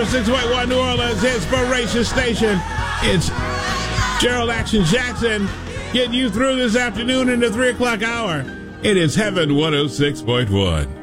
106.1 New Orleans Inspiration Station. It's Gerald Action Jackson getting you through this afternoon in the 3 o'clock hour. It is Heaven 106.1.